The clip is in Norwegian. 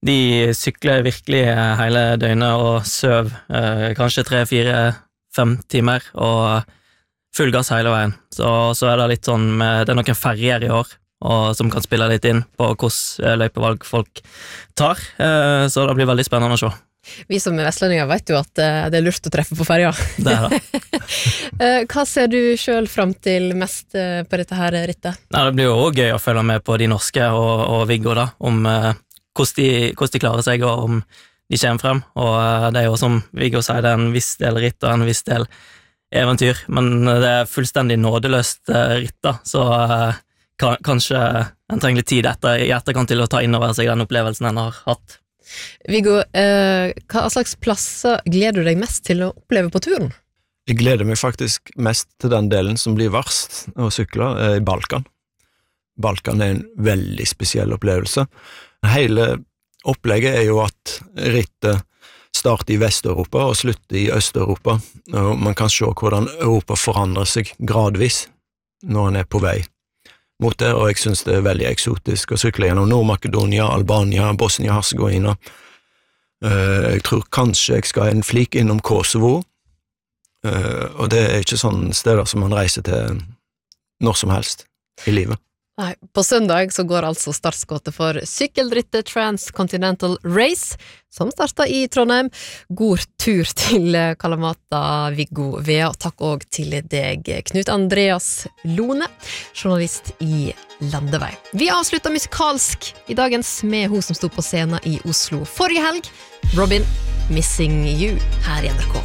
de sykler virkelig hele døgnet og søv kanskje 3, 4, 5 timer, og full gass hele veien. Så det litt sånn, det noen ferger i år, og som kan spille litt inn på hvordan løypevalg folk tar, så det blir veldig spennende å se. Vi som vestlendinger vet jo at det lurt å treffe på ferja. Det det. Hva ser du selv frem til mest på dette her rittet? Nei, det blir jo også gøy å følge med på de norske og Viggo da, om hvordan de klarer seg, og om de kommer frem. Og det jo som Viggo sier, det en viss del ritt og en viss del eventyr, men det fullstendig nådeløst ritt da, så kanskje en trenger litt tid i etterkant til å ta inn over seg den opplevelsen en har hatt. Viggo, hva slags plasser gleder du deg mest til å oppleve på turen? Jeg gleder meg faktisk mest til den delen som blir verst å sykle, i Balkan. Balkan en veldig spesiell opplevelse. Hele opplegget jo at rittet starter i Vest-Europa og slutter i Øst-Europa, og man kan se hvordan Europa forandrer seg gradvis når en på vei mot det, og jeg synes det veldig eksotisk å sykle gjennom Nord-Makedonia, Albania, Bosnia-Herzegovina. Jeg tror kanskje jeg skal en flik innom Kosovo, og det ikke sånne steder som man reiser til når som helst i livet. Nei, på søndag så går altså startskottet for sykkeldrittet Transcontinental Race, som starter i Trondheim. God tur til Kalamata, Viggo Vea, og takk også til deg, Knut Andreas Lone, journalist i Landevei. Vi avslutter musikalsk i dagens med hun som stod på scenen i Oslo forrige helg, Robin, Missing You, her i NRK.